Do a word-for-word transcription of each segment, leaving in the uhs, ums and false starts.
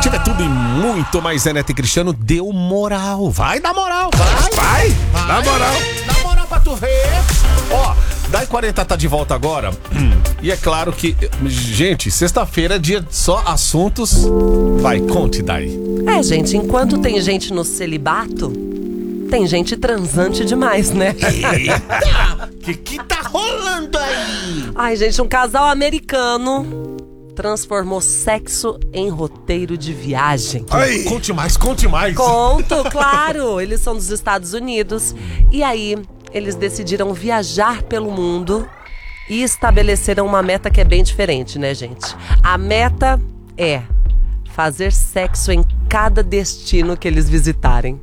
Tiver tudo e muito mais, é Neto e Cristiano, deu moral. Vai dar moral, vai. Vai, vai. dá moral. Dá moral pra tu ver. Ó, Dai quarenta tá de volta agora. E é claro que, gente, sexta-feira é dia só assuntos. Vai, conte, Dai. É, gente, enquanto tem gente no celibato, tem gente transante demais, né? Eita! Que que tá rolando aí? Ai, gente, um casal americano transformou sexo em roteiro de viagem. Aí. Conte mais, conte mais. Conto, claro. Eles são dos Estados Unidos. E aí, eles decidiram viajar pelo mundo e estabeleceram uma meta que é bem diferente, né, gente? A meta é fazer sexo em cada destino que eles visitarem.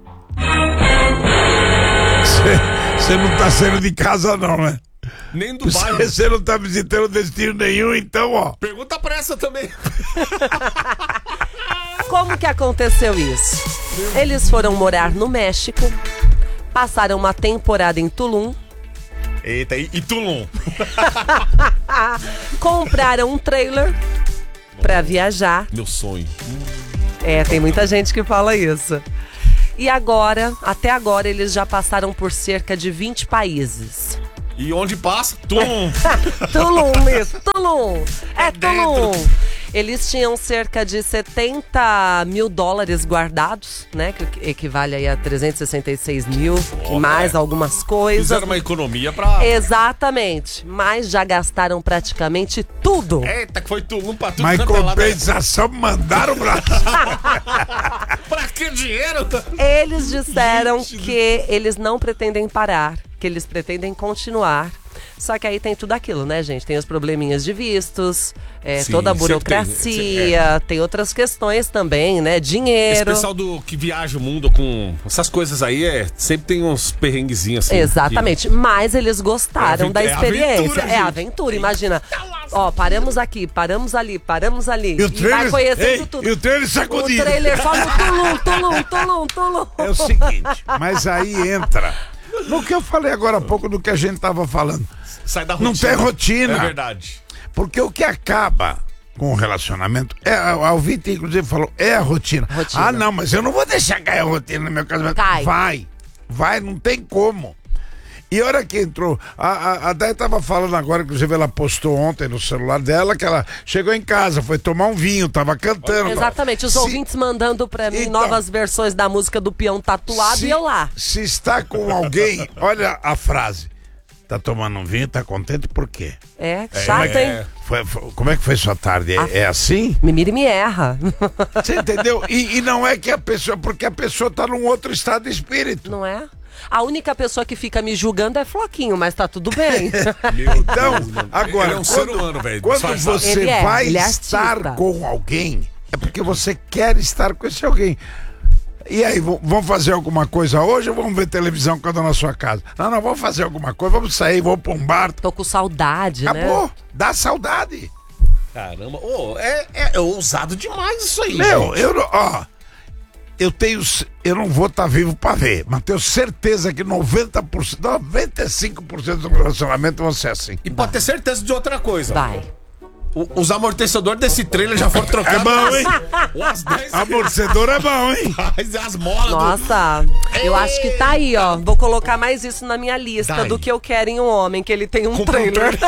Você não tá saindo de casa não, né? Nem do bairro. Você não tá visitando destino nenhum, então, ó. Pergunta pra essa também. Como que aconteceu isso? Eles foram morar no México, passaram uma temporada em Tulum, Eita, e, e Tulum? compraram um trailer pra viajar. Meu sonho. É, tem muita gente que fala isso. E agora, até agora, eles já passaram por cerca de vinte países. E onde passa? Tulum. Tulum, isso, Tulum. É, É Tulum. dentro. Eles tinham cerca de setenta mil dólares guardados, né? Que equivale aí a trezentos e sessenta e seis mil, Oh, mais é. algumas coisas. Fizeram uma economia pra... Exatamente. Mas já gastaram praticamente tudo. Eita, que foi Tulum pra tudo. Mas quanto é lado. compensação mandaram pra... Pra que dinheiro? Eles disseram Gente do- que eles não pretendem parar, que eles pretendem continuar. Só que aí tem tudo aquilo, né, gente? Tem os probleminhas de vistos, é, Sim, toda a sempre burocracia, tem, tem outras questões também, né? Esse Dinheiro. pessoal do, que viaja o mundo com essas coisas aí, é, sempre tem uns perrenguezinhos assim. Exatamente, mas eles gostaram É aven- da é experiência. aventura, É gente. aventura, imagina. Ó, paramos aqui, paramos ali, paramos ali. E o vai trailer, conhecendo ei, tudo. e o trailer O sacudindo. trailer só no Tulum, Tulum, Tulum, Tulum. É o seguinte, mas aí entra no que eu falei agora há pouco do que a gente tava falando. Sai da rotina. Não tem rotina. É verdade. Porque o que acaba com o relacionamento, é, a ouvinte inclusive falou, é a rotina. Rotina. Ah, não, mas eu não vou deixar cair a rotina no meu casamento. Cai. Vai, vai, não tem como. E a hora que entrou, a, a, a Day tava falando agora, inclusive ela postou ontem no celular dela, que ela chegou em casa, foi tomar um vinho, tava cantando. Exatamente, os Se- ouvintes mandando pra mim Então, novas versões da música do Peão Tatuado se, e eu lá. Se está com alguém, olha a frase. Tá tomando um vinho, tá contente por quê? É, chato, hein? Foi, foi- como é que foi sua tarde? É, é assim? Me mira e me erra. Você entendeu? E, e não é que a pessoa, porque a pessoa tá num outro estado de espírito. Não é? A única pessoa que fica me julgando é Floquinho, mas tá tudo bem. Então, agora, Ele é um ser quando, humano, velho, quando disfarçado. você Ele é, vai ele é estar artista. com alguém, é porque você quer estar com esse alguém. E aí, v- vamos fazer alguma coisa hoje ou vamos ver televisão cada um na sua casa? Não, não, vamos fazer alguma coisa, vamos sair, vamos pra um bar. Tô com saudade, Acabou, né? dá saudade. Caramba. Ô, é, é, é ousado demais isso aí, Meu, gente. eu não, ó, eu tenho, c- eu não vou estar vivo pra ver, mas tenho certeza que noventa por cento, noventa e cinco por cento do relacionamento vão ser assim. E pode ter certeza de outra coisa. Vai. O- os amortecedores desse trailer já foram trocados. É bom, hein? Umas dez Amortecedor é bom, hein? reais, as molas. do- Nossa, eu acho que tá aí, ó. Vou colocar mais isso na minha lista Dai. do que eu quero em um homem, que ele tem um Compra um trailer.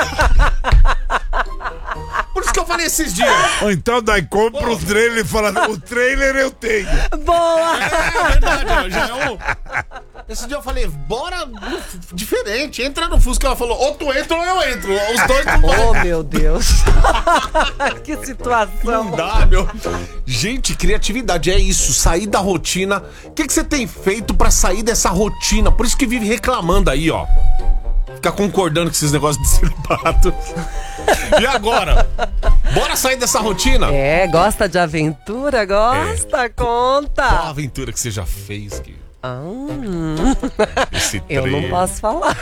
Por isso que eu falei esses dias. Ou então daí compra o trailer e fala, o trailer eu tenho. Boa! É verdade, ó, já é um... Esse dia eu falei, bora no f- diferente, entra no Fusca. Ela falou, ou tu entra ou eu entro. Os dois não Oh, vão. meu Deus. Que situação. Não dá, meu. Gente, criatividade é isso, sair da rotina. O que, que você tem feito pra sair dessa rotina? Por isso que vive reclamando aí, ó. Fica concordando com esses negócios de celibato. E agora? Bora sair dessa rotina? É, gosta de aventura? Gosta? Qual a Conta. aventura que você já fez, que Ah, esse eu não trem? posso falar.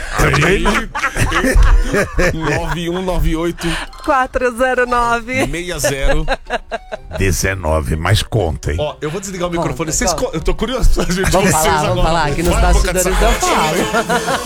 nove um nove oito quatro zero nove. seis zero. dezenove, mas conta, hein? Ó, eu vou desligar o microfone. Conta, Vocês conta. co- Eu tô curioso pra ver de Vamos vocês falar, agora. vamos falar. Aqui nos Vai, boca de bastidores eu sapato. falo.